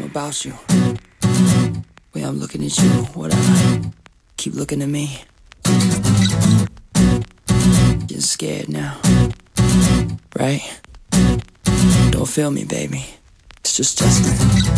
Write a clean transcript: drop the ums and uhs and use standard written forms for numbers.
about you. Way I'm looking at you, whatever. Keep looking at me. You're scared now, right? Don't feel me, baby. It's just Justin.